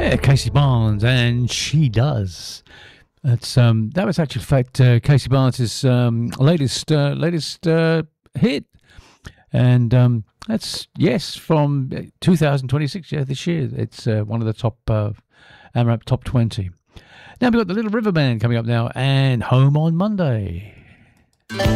Yeah, Casey Barnes, and She Does. That's that was actually, in fact, Casey Barnes' latest hit, and that's from 2026. Yeah, this year. It's one of the top AMRAP top 20. Now we've got the Little River Band coming up now, and Home on Monday.